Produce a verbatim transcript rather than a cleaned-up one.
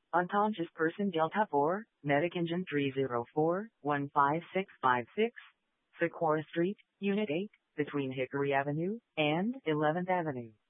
Unconscious person Delta four, Medic Engine three zero four, one five six five six, Sequoia Street, Unit eight, between Hickory Avenue and eleventh Avenue.